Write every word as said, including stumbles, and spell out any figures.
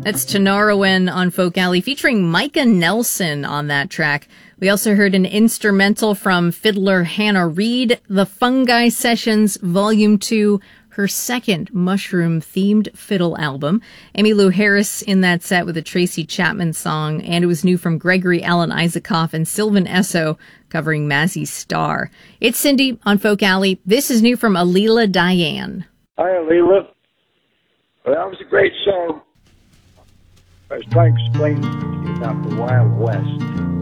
That's Tinariwen on Folk Alley, featuring Micah Nelson on that track. We also heard an instrumental from fiddler Hannah Reid, The Fungi Sessions, Volume two, her second mushroom-themed fiddle album. Emmylou Harris in that set with a Tracy Chapman song, and it was new from Gregory Alan Isaacoff and Sylvan Esso covering Mazzy Star. It's Cindy on Folk Alley. This is new from Alila Diane. Hi, Alila. Well, that was a great song. I was trying to explain to you about the Wild West.